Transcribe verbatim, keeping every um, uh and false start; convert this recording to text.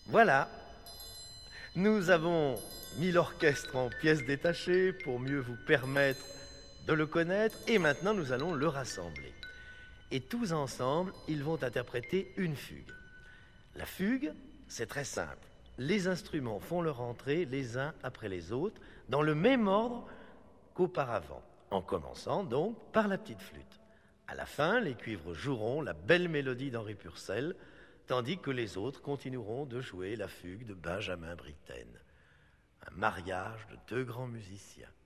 Voilà, nous avons mis l'orchestre en pièces détachées pour mieux vous permettre de le connaître et maintenant nous allons le rassembler. Et tous ensemble, ils vont interpréter une fugue. La fugue, c'est très simple. Les instruments font leur entrée les uns après les autres dans le même ordre qu'auparavant, en commençant donc par la petite flûte. À la fin, les cuivres joueront la belle mélodie d'Henri Purcell, tandis que les autres continueront de jouer la fugue de Benjamin Britten. Un mariage de deux grands musiciens.